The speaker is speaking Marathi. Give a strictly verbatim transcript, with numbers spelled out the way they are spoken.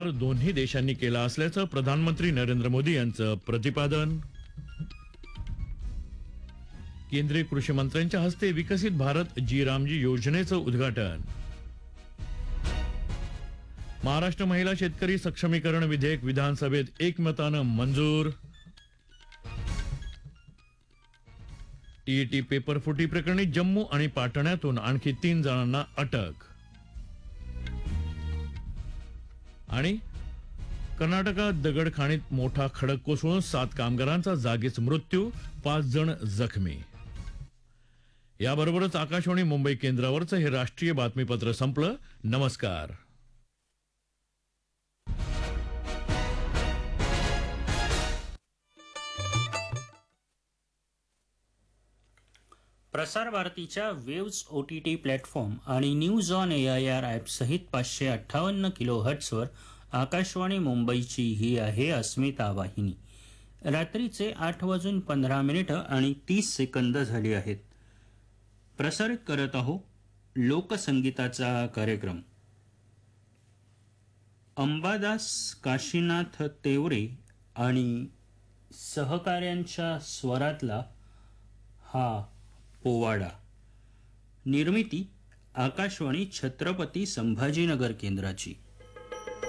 दोन्ही देशांनी केला असल्याचं प्रधानमंत्री नरेंद्र मोदी यांचं प्रतिपादन. केंद्रीय कृषी मंत्र्यांच्या हस्ते विकसित भारत जी रामजी योजनेचं उद्घाटन. महाराष्ट्र महिला शेतकरी सक्षमीकरण विधेयक विधानसभेत एकमतानं मंजूर. टीईटी पेपर फुटी प्रकरणी जम्मू आणि पाटण्यातून आणखी तीन जणांना अटक. आणि कर्नाटकात दगडखाणीत मोठा खडक कोसळून सात कामगारांचा जागीच मृत्यू, पाच जण जखमी. याबरोबरच आकाशवाणी मुंबई केंद्रावरचं हे राष्ट्रीय बातमीपत्र संपलं. नमस्कार. प्रसार भारतीच्या waves O T T platform आणि news on A I R app सहित पाचशे अठ्ठावन्न किलो हर्ट्सवर आकाशवाणी मुंबईची ही आहे अस्मिता वाहिनी. रात्रीचे आठ वाजून पंधरा मिनिटं आणि तीस सेकंद झाली आहेत. प्रसारित करत आहो लोकसंगीताचा कार्यक्रम. अंबादास काशीनाथ तेवरे आणि सहकाऱ्यांच्या स्वरातला हा पोवाडा. निर्मिती आकाशवाणी छत्रपती संभाजीनगर केंद्राची.